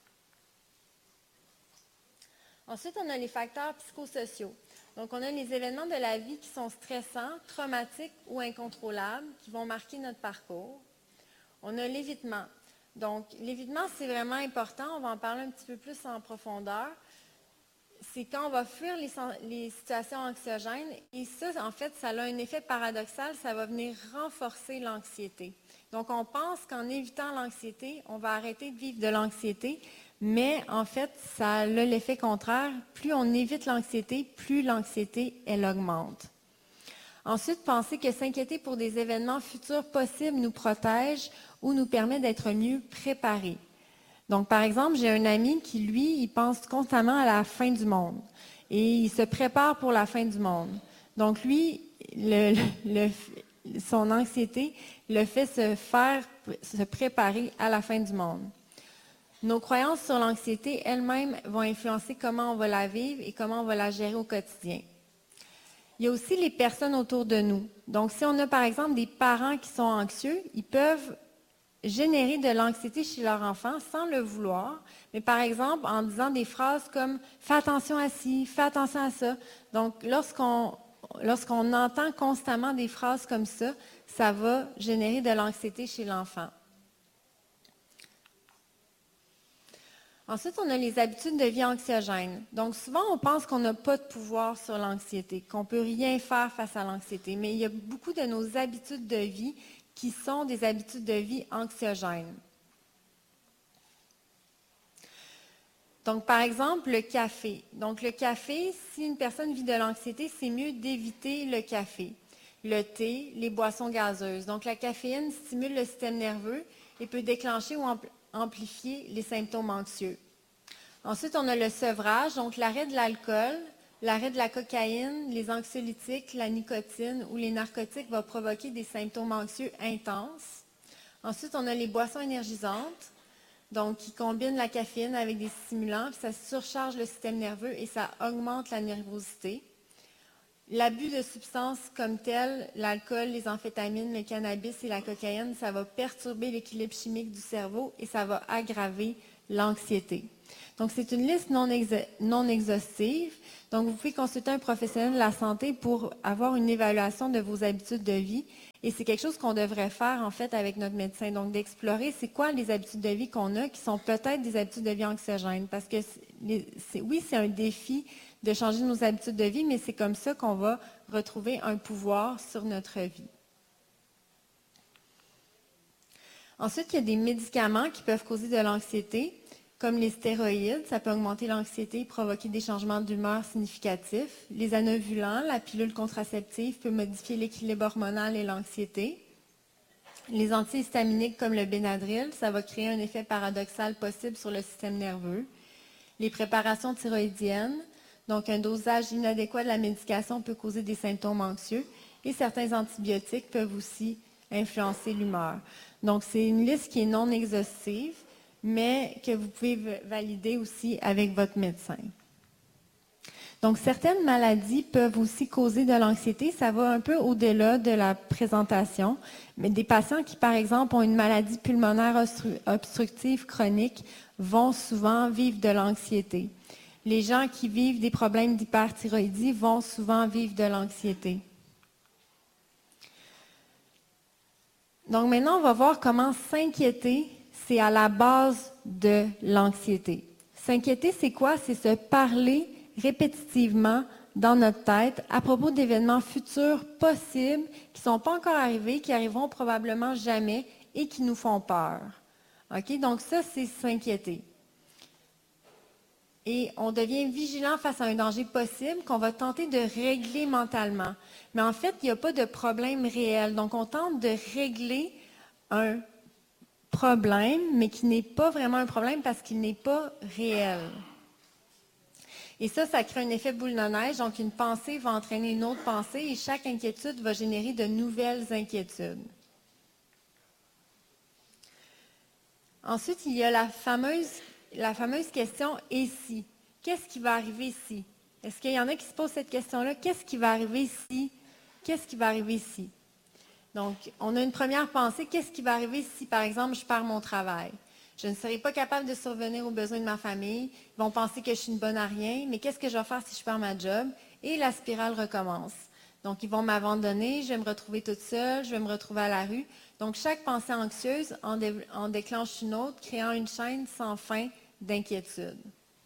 Ensuite, on a les facteurs psychosociaux. Donc, on a les événements de la vie qui sont stressants, traumatiques ou incontrôlables, qui vont marquer notre parcours. On a l'évitement. Donc, l'évitement, c'est vraiment important. On va en parler un petit peu plus en profondeur. C'est quand on va fuir les, les situations anxiogènes. Et ça, en fait, ça a un effet paradoxal. Ça va venir renforcer l'anxiété. Donc, on pense qu'en évitant l'anxiété, on va arrêter de vivre de l'anxiété. Mais en fait, ça a l'effet contraire. Plus on évite l'anxiété, plus l'anxiété, elle augmente. Ensuite, penser que s'inquiéter pour des événements futurs possibles nous protège ou nous permet d'être mieux préparés. Donc, par exemple, j'ai un ami qui, lui, il pense constamment à la fin du monde et il se prépare pour la fin du monde. Donc, lui, le, le, son anxiété le fait se faire, se préparer à la fin du monde. Nos croyances sur l'anxiété elles-mêmes vont influencer comment on va la vivre et comment on va la gérer au quotidien. Il y a aussi les personnes autour de nous. Donc, si on a par exemple des parents qui sont anxieux, ils peuvent générer de l'anxiété chez leur enfant sans le vouloir, mais par exemple en disant des phrases comme « fais attention à ci, fais attention à ça ». Donc, lorsqu'on lorsqu'on entend constamment des phrases comme ça, ça va générer de l'anxiété chez l'enfant. Ensuite, on a les habitudes de vie anxiogènes. Donc, souvent, on pense qu'on n'a pas de pouvoir sur l'anxiété, qu'on ne peut rien faire face à l'anxiété. Mais il y a beaucoup de nos habitudes de vie qui sont des habitudes de vie anxiogènes. Donc, par exemple, le café. Donc, le café, si une personne vit de l'anxiété, c'est mieux d'éviter le café. Le thé, les boissons gazeuses. Donc, la caféine stimule le système nerveux et peut déclencher ou amplifier amplifier les symptômes anxieux. Ensuite, on a le sevrage, donc l'arrêt de l'alcool, l'arrêt de la cocaïne, les anxiolytiques, la nicotine ou les narcotiques va provoquer des symptômes anxieux intenses. Ensuite, on a les boissons énergisantes, donc qui combinent la caféine avec des stimulants, puis ça surcharge le système nerveux et ça augmente la nervosité. L'abus de substances comme telles, l'alcool, les amphétamines, le cannabis et la cocaïne, ça va perturber l'équilibre chimique du cerveau et ça va aggraver l'anxiété. Donc, c'est une liste non, exha- non exhaustive. Donc, vous pouvez consulter un professionnel de la santé pour avoir une évaluation de vos habitudes de vie. Et c'est quelque chose qu'on devrait faire, en fait, avec notre médecin. Donc, d'explorer c'est quoi les habitudes de vie qu'on a qui sont peut-être des habitudes de vie anxiogènes. Parce que, c'est, c'est, oui, c'est un défi de changer nos habitudes de vie, mais c'est comme ça qu'on va retrouver un pouvoir sur notre vie. Ensuite, il y a des médicaments qui peuvent causer de l'anxiété, comme les stéroïdes. Ça peut augmenter l'anxiété et provoquer des changements d'humeur significatifs. Les anovulants, la pilule contraceptive peut modifier l'équilibre hormonal et l'anxiété. Les antihistaminiques comme le Benadryl, ça va créer un effet paradoxal possible sur le système nerveux. Les préparations thyroïdiennes, donc un dosage inadéquat de la médication peut causer des symptômes anxieux. Et certains antibiotiques peuvent aussi influencer l'humeur. Donc, c'est une liste qui est non exhaustive, mais que vous pouvez valider aussi avec votre médecin. Donc, certaines maladies peuvent aussi causer de l'anxiété. Ça va un peu au-delà de la présentation. Mais des patients qui, par exemple, ont une maladie pulmonaire obstructive chronique vont souvent vivre de l'anxiété. Les gens qui vivent des problèmes d'hyperthyroïdie vont souvent vivre de l'anxiété. Donc, maintenant, on va voir comment s'inquiéter, c'est à la base de l'anxiété. S'inquiéter, c'est quoi? C'est se parler répétitivement dans notre tête à propos d'événements futurs possibles qui ne sont pas encore arrivés, qui arriveront probablement jamais et qui nous font peur. OK? Donc ça, c'est s'inquiéter. Et on devient vigilant face à un danger possible qu'on va tenter de régler mentalement. Mais en fait, il n'y a pas de problème réel. Donc on tente de régler un problème, mais qui n'est pas vraiment un problème parce qu'il n'est pas réel. Et ça, ça crée un effet boule de neige. Donc, une pensée va entraîner une autre pensée et chaque inquiétude va générer de nouvelles inquiétudes. Ensuite, il y a la fameuse, la fameuse question « et si ». Qu'est-ce qui va arriver si? Est-ce qu'il y en a qui se posent cette question-là? Qu'est-ce qui va arriver ici? Qu'est-ce qui va arriver ici? Donc, on a une première pensée. Qu'est-ce qui va arriver si, par exemple, je perds mon travail? Je ne serai pas capable de survenir aux besoins de ma famille. Ils vont penser que je suis une bonne à rien. Mais qu'est-ce que je vais faire si je perds ma job? Et la spirale recommence. Donc, ils vont m'abandonner. Je vais me retrouver toute seule. Je vais me retrouver à la rue. Donc, chaque pensée anxieuse en, dé- en déclenche une autre, créant une chaîne sans fin d'inquiétude.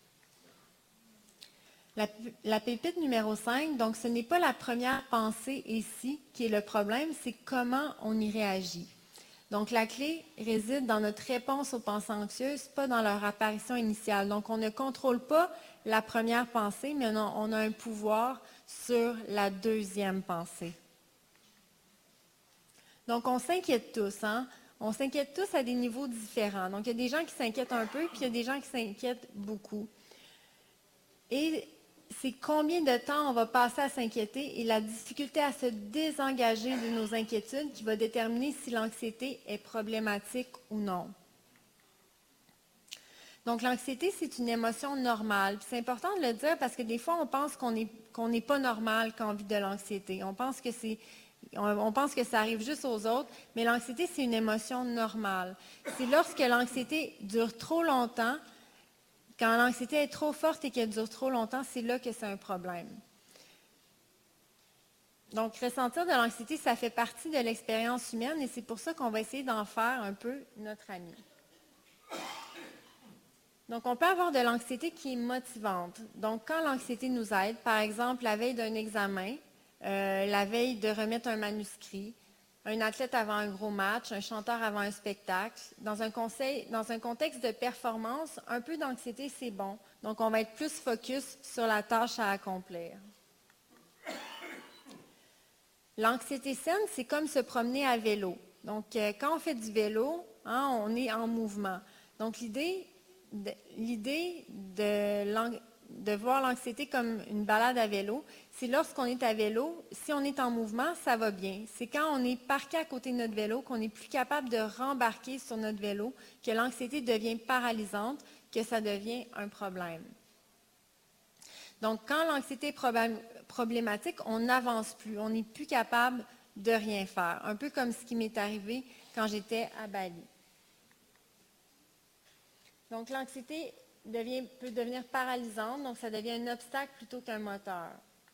La, la pépite numéro cinq, donc ce n'est pas la première pensée ici qui est le problème, c'est comment on y réagit. Donc la clé réside dans notre réponse aux pensées anxieuses, pas dans leur apparition initiale. Donc on ne contrôle pas la première pensée, mais on a, on a un pouvoir sur la deuxième pensée. Donc on s'inquiète tous, hein? On s'inquiète tous à des niveaux différents. Donc il y a des gens qui s'inquiètent un peu, puis il y a des gens qui s'inquiètent beaucoup. Et c'est combien de temps on va passer à s'inquiéter et la difficulté à se désengager de nos inquiétudes qui va déterminer si l'anxiété est problématique ou non. Donc, l'anxiété, c'est une émotion normale. C'est important de le dire parce que des fois, on pense qu'on n'est qu'on n'est pas normal quand on vit de l'anxiété. On pense que c'est on, on pense que ça arrive juste aux autres, mais l'anxiété, c'est une émotion normale. C'est lorsque l'anxiété dure trop longtemps. Quand l'anxiété est trop forte et qu'elle dure trop longtemps, c'est là que c'est un problème. Donc, ressentir de l'anxiété, ça fait partie de l'expérience humaine et c'est pour ça qu'on va essayer d'en faire un peu notre ami. Donc, on peut avoir de l'anxiété qui est motivante. Donc, quand l'anxiété nous aide, par exemple, la veille d'un examen, euh, la veille de remettre un manuscrit, un athlète avant un gros match, un chanteur avant un spectacle. Dans un, conseil, dans un contexte de performance, un peu d'anxiété, c'est bon. Donc, on va être plus focus sur la tâche à accomplir. L'anxiété saine, c'est comme se promener à vélo. Donc, euh, quand on fait du vélo, hein, on est en mouvement. Donc, l'idée de, l'idée de, de voir l'anxiété comme une balade à vélo, c'est lorsqu'on est à vélo, si on est en mouvement, ça va bien. C'est quand on est parqué à côté de notre vélo, qu'on n'est plus capable de rembarquer sur notre vélo, que l'anxiété devient paralysante, que ça devient un problème. Donc, quand l'anxiété est problématique, on n'avance plus, on n'est plus capable de rien faire. Un peu comme ce qui m'est arrivé quand j'étais à Bali. Donc, l'anxiété devient, peut devenir paralysante, donc ça devient un obstacle plutôt qu'un moteur.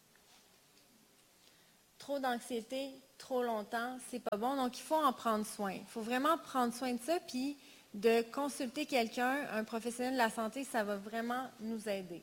Trop d'anxiété, trop longtemps, c'est pas bon, donc il faut en prendre soin. Il faut vraiment prendre soin de ça, puis de consulter quelqu'un, un professionnel de la santé, ça va vraiment nous aider.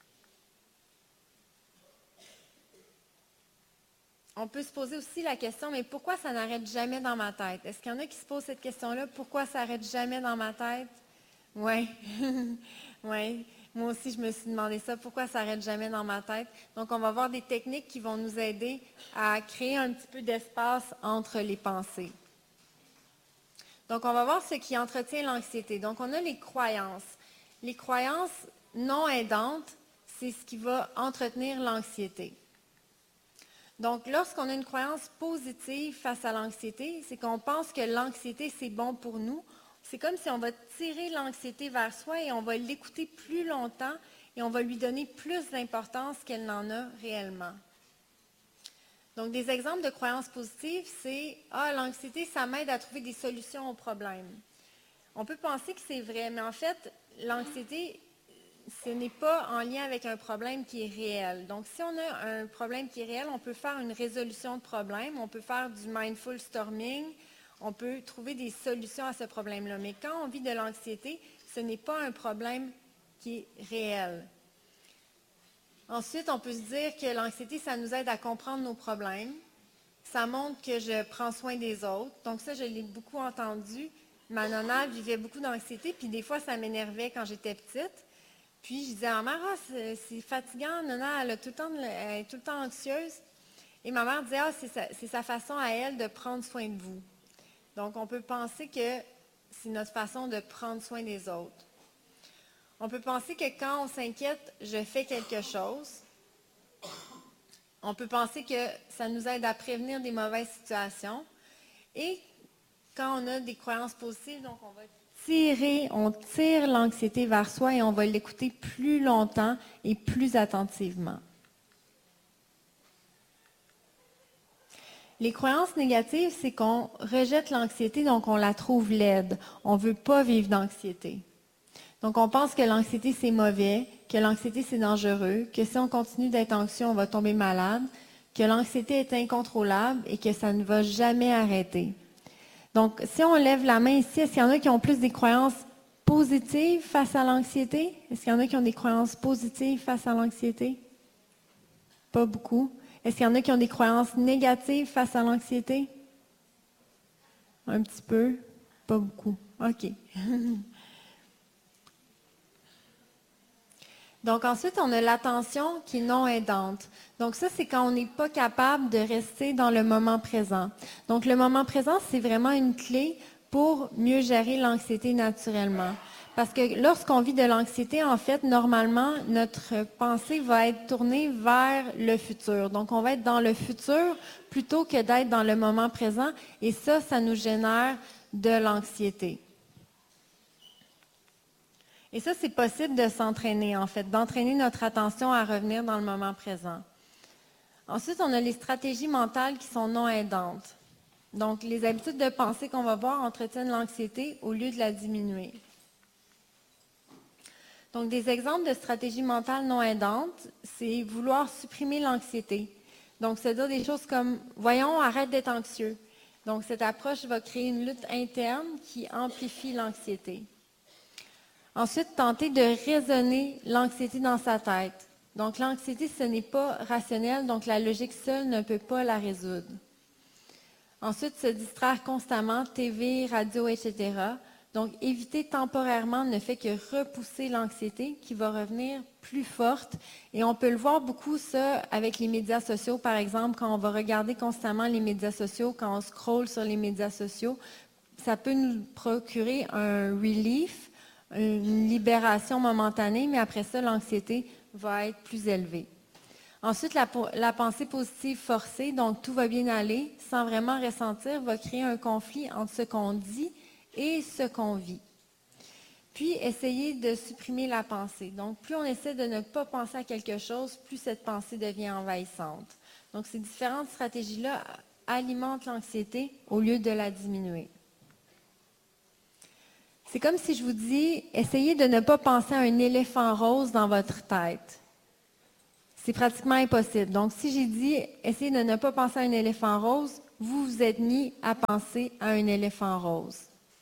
On peut se poser aussi la question, mais pourquoi ça n'arrête jamais dans ma tête? Est-ce qu'il y en a qui se posent cette question-là? Pourquoi ça n'arrête jamais dans ma tête? Oui, oui. Moi aussi, je me suis demandé ça. Pourquoi ça n'arrête jamais dans ma tête? Donc, on va voir des techniques qui vont nous aider à créer un petit peu d'espace entre les pensées. Donc, on va voir ce qui entretient l'anxiété. Donc, on a les croyances. Les croyances non aidantes, c'est ce qui va entretenir l'anxiété. Donc, lorsqu'on a une croyance positive face à l'anxiété, c'est qu'on pense que l'anxiété, c'est bon pour nous. C'est comme si on va tirer l'anxiété vers soi et on va l'écouter plus longtemps et on va lui donner plus d'importance qu'elle n'en a réellement. Donc, des exemples de croyances positives, c'est « Ah, l'anxiété, ça m'aide à trouver des solutions aux problèmes. » On peut penser que c'est vrai, mais en fait, l'anxiété, ce n'est pas en lien avec un problème qui est réel. Donc, si on a un problème qui est réel, on peut faire une résolution de problème, on peut faire du mindful storming, on peut trouver des solutions à ce problème-là. Mais quand on vit de l'anxiété, ce n'est pas un problème qui est réel. Ensuite, on peut se dire que l'anxiété, ça nous aide à comprendre nos problèmes. Ça montre que je prends soin des autres. Donc ça, je l'ai beaucoup entendu. Ma nonna vivait beaucoup d'anxiété, puis des fois, ça m'énervait quand j'étais petite. Puis, je disais à ma mère, ah, c'est, c'est fatigant, Nana, elle, a tout le temps, elle est tout le temps anxieuse. Et ma mère disait, ah, c'est sa, c'est sa façon à elle de prendre soin de vous. Donc, on peut penser que c'est notre façon de prendre soin des autres. On peut penser que quand on s'inquiète, je fais quelque chose. On peut penser que ça nous aide à prévenir des mauvaises situations. Et quand on a des croyances positives, donc on va tirer, on tire l'anxiété vers soi et on va l'écouter plus longtemps et plus attentivement. Les croyances négatives, c'est qu'on rejette l'anxiété, donc on la trouve laide. On ne veut pas vivre d'anxiété. Donc on pense que l'anxiété, c'est mauvais, que l'anxiété, c'est dangereux, que si on continue d'être anxieux, on va tomber malade, que l'anxiété est incontrôlable et que ça ne va jamais arrêter. Donc, si on lève la main ici, est-ce qu'il y en a qui ont plus des croyances positives face à l'anxiété? Est-ce qu'il y en a qui ont des croyances positives face à l'anxiété? Pas beaucoup. Est-ce qu'il y en a qui ont des croyances négatives face à l'anxiété? Un petit peu. Pas beaucoup. OK. Donc, ensuite, on a l'attention qui est non aidante. Donc, ça, c'est quand on n'est pas capable de rester dans le moment présent. Donc, le moment présent, c'est vraiment une clé pour mieux gérer l'anxiété naturellement. Parce que lorsqu'on vit de l'anxiété, en fait, normalement, notre pensée va être tournée vers le futur. Donc, on va être dans le futur plutôt que d'être dans le moment présent. Et ça, ça nous génère de l'anxiété. Et ça, c'est possible de s'entraîner, en fait, d'entraîner notre attention à revenir dans le moment présent. Ensuite, on a les stratégies mentales qui sont non aidantes. Donc, les habitudes de pensée qu'on va voir entretiennent l'anxiété au lieu de la diminuer. Donc, des exemples de stratégies mentales non aidantes, c'est vouloir supprimer l'anxiété. Donc, se dire des choses comme « Voyons, arrête d'être anxieux ». Donc, cette approche va créer une lutte interne qui amplifie l'anxiété. Ensuite, tenter de raisonner l'anxiété dans sa tête. Donc, l'anxiété, ce n'est pas rationnel, donc la logique seule ne peut pas la résoudre. Ensuite, se distraire constamment, T V, radio, et cetera. Donc, éviter temporairement ne fait que repousser l'anxiété qui va revenir plus forte. Et on peut le voir beaucoup, ça, avec les médias sociaux, par exemple, quand on va regarder constamment les médias sociaux, quand on scrolle sur les médias sociaux, ça peut nous procurer un relief, une libération momentanée, mais après ça, l'anxiété va être plus élevée. Ensuite, la, la pensée positive forcée, donc tout va bien aller, sans vraiment ressentir, va créer un conflit entre ce qu'on dit et ce qu'on vit. Puis, essayer de supprimer la pensée. Donc, plus on essaie de ne pas penser à quelque chose, plus cette pensée devient envahissante. Donc, ces différentes stratégies-là alimentent l'anxiété au lieu de la diminuer. C'est comme si je vous dis, essayez de ne pas penser à un éléphant rose dans votre tête. C'est pratiquement impossible. Donc, si j'ai dit, essayez de ne pas penser à un éléphant rose, vous vous êtes mis à penser à un éléphant rose.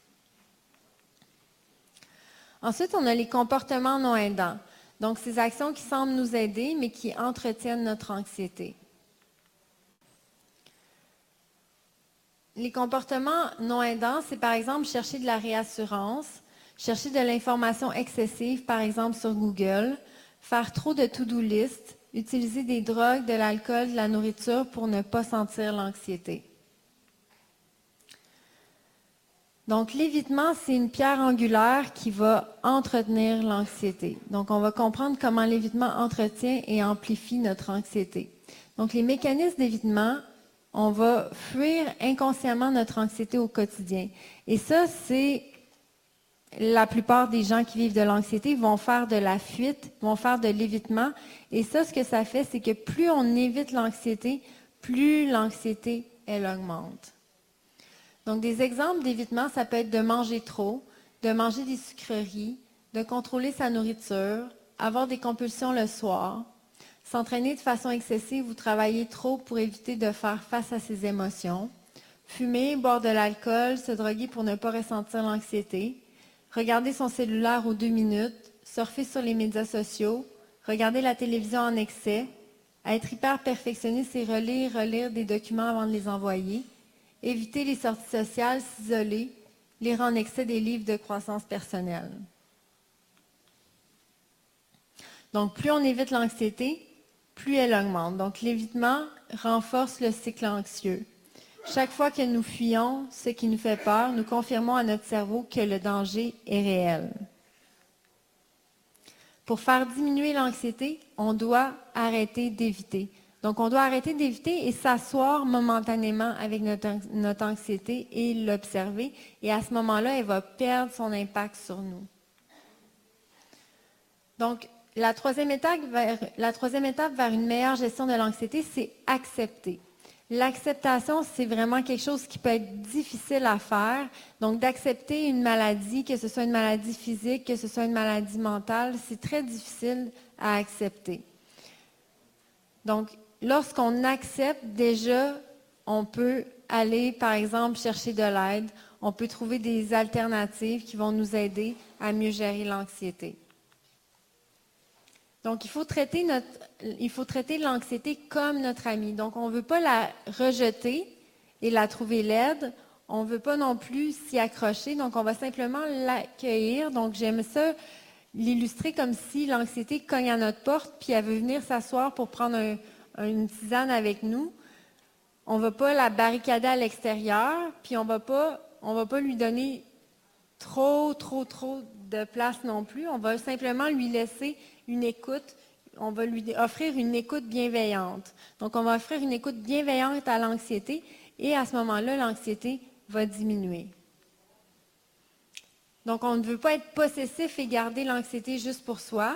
Ensuite, on a les comportements non aidants. Donc, ces actions qui semblent nous aider, mais qui entretiennent notre anxiété. Les comportements non aidants, c'est par exemple chercher de la réassurance, chercher de l'information excessive, par exemple sur Google, faire trop de to-do list, utiliser des drogues, de l'alcool, de la nourriture pour ne pas sentir l'anxiété. Donc, l'évitement, c'est une pierre angulaire qui va entretenir l'anxiété. Donc, on va comprendre comment l'évitement entretient et amplifie notre anxiété. Donc, les mécanismes d'évitement, on va fuir inconsciemment notre anxiété au quotidien. Et ça, c'est la plupart des gens qui vivent de l'anxiété vont faire de la fuite, vont faire de l'évitement. Et ça, ce que ça fait, c'est que plus on évite l'anxiété, plus l'anxiété, elle augmente. Donc, des exemples d'évitement, ça peut être de manger trop, de manger des sucreries, de contrôler sa nourriture, avoir des compulsions le soir, s'entraîner de façon excessive ou travailler trop pour éviter de faire face à ses émotions, fumer, boire de l'alcool, se droguer pour ne pas ressentir l'anxiété, regarder son cellulaire aux deux minutes, surfer sur les médias sociaux, regarder la télévision en excès, être hyper perfectionniste et relire, relire des documents avant de les envoyer, éviter les sorties sociales, s'isoler, lire en excès des livres de croissance personnelle. Donc, plus on évite l'anxiété, plus elle augmente. Donc, l'évitement renforce le cycle anxieux. Chaque fois que nous fuyons ce qui nous fait peur, nous confirmons à notre cerveau que le danger est réel. Pour faire diminuer l'anxiété, on doit arrêter d'éviter. Donc, on doit arrêter d'éviter et s'asseoir momentanément avec notre, notre anxiété et l'observer. Et à ce moment-là, elle va perdre son impact sur nous. Donc, la troisième étape vers, la troisième étape vers une meilleure gestion de l'anxiété, c'est accepter. L'acceptation, c'est vraiment quelque chose qui peut être difficile à faire. Donc, d'accepter une maladie, que ce soit une maladie physique, que ce soit une maladie mentale, c'est très difficile à accepter. Donc, lorsqu'on accepte, déjà, on peut aller, par exemple, chercher de l'aide. On peut trouver des alternatives qui vont nous aider à mieux gérer l'anxiété. Donc, il faut traiter notre, il faut traiter l'anxiété comme notre amie. Donc, on ne veut pas la rejeter et la trouver laide. On ne veut pas non plus s'y accrocher. Donc, on va simplement l'accueillir. Donc, j'aime ça l'illustrer comme si l'anxiété cogne à notre porte, puis elle veut venir s'asseoir pour prendre un, une tisane avec nous. On ne va pas la barricader à l'extérieur, puis on ne va pas, on va pas lui donner trop, trop, trop de place non plus. On va simplement lui laisser une écoute, on va lui offrir une écoute bienveillante. Donc, on va offrir une écoute bienveillante à l'anxiété et à ce moment-là, l'anxiété va diminuer. Donc, on ne veut pas être possessif et garder l'anxiété juste pour soi.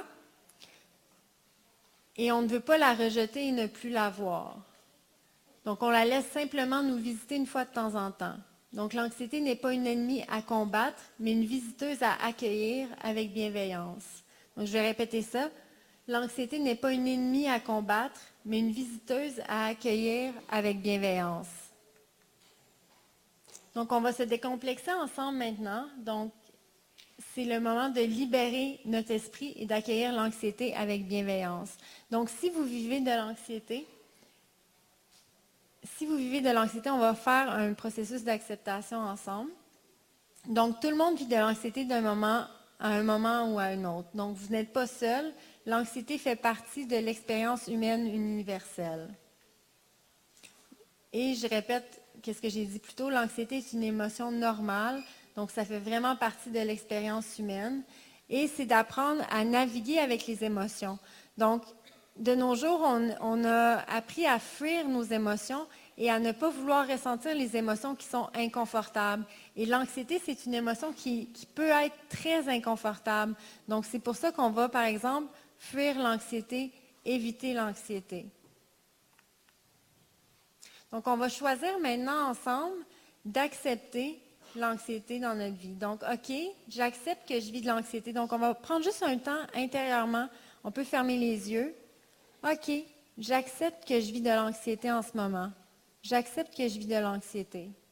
Et on ne veut pas la rejeter et ne plus la voir. Donc, on la laisse simplement nous visiter une fois de temps en temps. Donc, l'anxiété n'est pas une ennemie à combattre, mais une visiteuse à accueillir avec bienveillance. Donc, je vais répéter ça. L'anxiété n'est pas une ennemie à combattre, mais une visiteuse à accueillir avec bienveillance. Donc, on va se décomplexer ensemble maintenant. Donc, c'est le moment de libérer notre esprit et d'accueillir l'anxiété avec bienveillance. Donc, si vous vivez de l'anxiété, si vous vivez de l'anxiété, on va faire un processus d'acceptation ensemble. Donc, tout le monde vit de l'anxiété d'un moment à un moment ou à un autre. Donc, vous n'êtes pas seul. L'anxiété fait partie de l'expérience humaine universelle. Et je répète ce que j'ai dit plus tôt, l'anxiété est une émotion normale. Donc, ça fait vraiment partie de l'expérience humaine. Et c'est d'apprendre à naviguer avec les émotions. Donc, de nos jours, on, on a appris à fuir nos émotions et à ne pas vouloir ressentir les émotions qui sont inconfortables. Et l'anxiété, c'est une émotion qui, qui peut être très inconfortable. Donc, c'est pour ça qu'on va, par exemple, fuir l'anxiété, éviter l'anxiété. Donc, on va choisir maintenant ensemble d'accepter l'anxiété dans notre vie. Donc, OK, j'accepte que je vis de l'anxiété. Donc, on va prendre juste un temps intérieurement. On peut fermer les yeux. OK, j'accepte que je vis de l'anxiété en ce moment. J'accepte que je vis de l'anxiété.